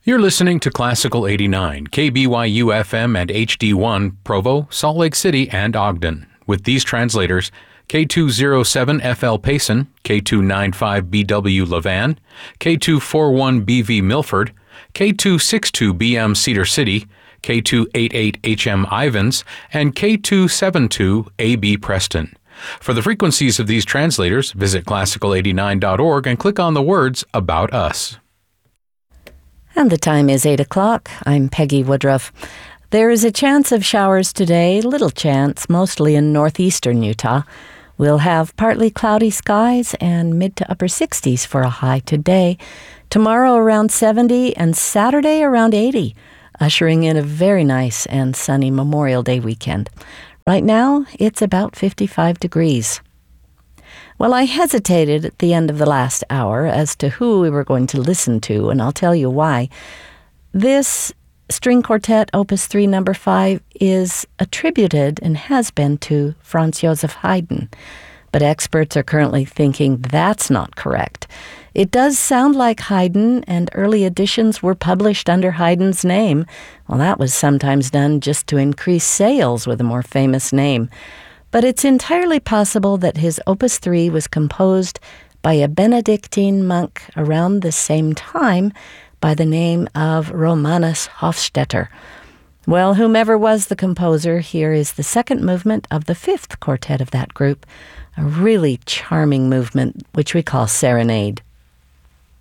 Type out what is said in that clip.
You're listening to Classical 89, KBYU FM and HD1, Provo, Salt Lake City, and Ogden. With these translators, K207FL Payson, K295BW Levan, K241BV Milford, K262BM Cedar City, K288HM Ivans, and K272AB Preston. For the frequencies of these translators, visit classical89.org and click on the words About Us. And the time is 8 o'clock. I'm Peggy Woodruff. There is a chance of showers today, little chance, mostly in northeastern Utah. We'll have partly cloudy skies and mid to upper 60s for a high today. Tomorrow around 70 and Saturday around 80, ushering in a very nice and sunny Memorial Day weekend. Right now, it's about 55 degrees. Well, I hesitated at the end of the last hour as to who we were going to listen to, and I'll tell you why. This string quartet, Opus 3, number 5, is attributed and has been to Franz Joseph Haydn, but experts are currently thinking that's not correct. It does sound like Haydn, and early editions were published under Haydn's name. Well, that was sometimes done just to increase sales with a more famous name. But it's entirely possible that his Opus 3 was composed by a Benedictine monk around the same time by the name of Romanus Hofstetter. Well, whomever was the composer, here is the second movement of the fifth quartet of that group, a really charming movement which we call Serenade.